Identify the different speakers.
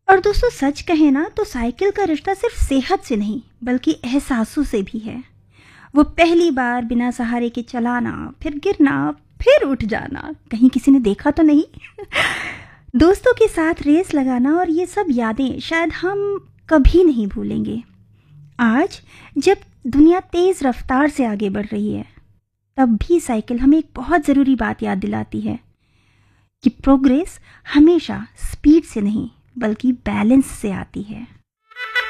Speaker 1: और दोस्तों सच कहें ना तो साइकिल का रिश्ता सिर्फ सेहत से नहीं बल्कि एहसासों से भी है। वो पहली बार बिना सहारे के चलाना, फिर गिरना, फिर उठ जाना, कहीं किसी ने देखा तो नहीं। दोस्तों के साथ रेस लगाना और ये सब यादें शायद हम कभी नहीं भूलेंगे। आज जब दुनिया तेज रफ्तार से आगे बढ़ रही है, तब भी साइकिल हमें एक बहुत ज़रूरी बात याद दिलाती है कि प्रोग्रेस हमेशा स्पीड से नहीं बल्कि बैलेंस से आती है।